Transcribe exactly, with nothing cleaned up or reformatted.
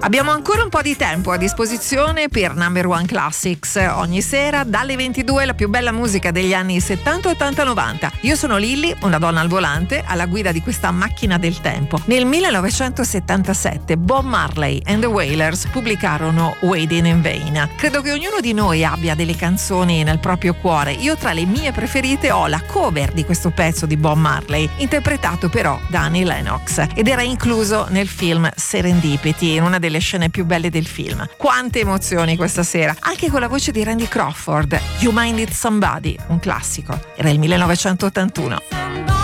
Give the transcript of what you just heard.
Abbiamo ancora un po' di tempo a disposizione per Number One Classics. Ogni sera dalle ventidue la più bella musica degli anni settanta, ottanta, novanta. Io sono Lilly, una donna al volante, alla guida di questa macchina del tempo. Nel millenovecentosettantasette Bob Marley and the Wailers pubblicarono Waiting in Vain. Credo che ognuno di noi abbia delle canzoni nel proprio cuore. Io tra le mie preferite ho la cover di questo pezzo di Bob Marley, interpretato però da Annie Lennox, ed era incluso nel film Serendipity, in una delle scene più belle del film. Quante emozioni questa sera, anche con la voce di Randy Crawford. You Minded Somebody, un classico, era il millenovecentottantuno.